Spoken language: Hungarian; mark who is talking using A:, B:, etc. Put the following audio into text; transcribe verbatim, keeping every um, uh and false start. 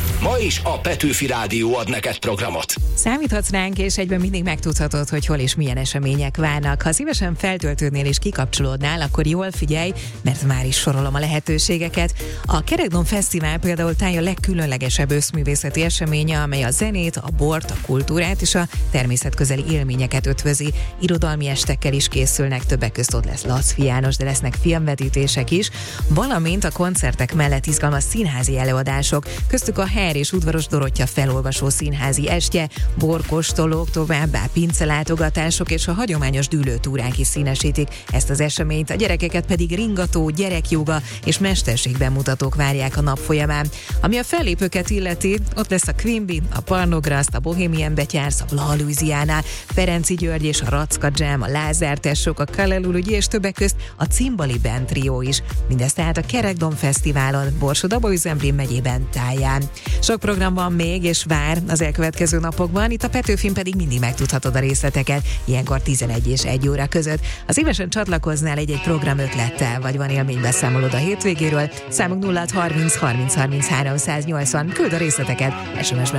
A: Ma is a Petőfi Rádió ad neked programot.
B: Számíthatsz ránk, és egyben mindig megtudhatod, hogy hol és milyen események várnak. Ha szívesen feltöltődnél és kikapcsolódnál, akkor jól figyelj, mert már is sorolom a lehetőségeket. A Kerekdom Fesztivál például táj a legkülönlegesebb összművészeti eseménye, amely a zenét, a bort, a kultúrát és a természetközeli élményeket ötvözi. Irodalmi estekkel is készülnek, többek közt ott lesz Laczfi János, de lesznek filmvetítések is, valamint a koncertek mellett izgalmas színházi előadások, köztük a Her és Udvaros Dorottya felolvasó színházi estje, borkóstolók, továbbá pincelátogatások és a hagyományos dűlőtúrák is színesítik ezt az eseményt, a gyerekeket pedig ringató, gyerekjoga és mesterségbemutatók várják a nap folyamán. Ami a fellépőket illeti, ott lesz a Quimby, a Parnograszt, a Bohemian Betyársz, a Blaha Louisiana, Ferenci György és a Racka Jam, a Lázár Tessók, a Kalelulugyi és többek közt a Cimbali Band Trio is. Mindez tehát a Kerekdom Fesztiválon, Borsod-Abaúj-Zemplén megyében táján. Sok program van még, és vár az elkövetkező napokban, itt a Petőfin pedig mindig megtudhatod a részleteket, ilyenkor tizenegy és egy óra között. Ha szívesen csatlakoznál egy-egy program ötlettel, vagy van élménybeszámolód a hétvégéről, számunk nulla harminc harminc harminc háromszáznyolcvan, küld a részleteket es em es-ben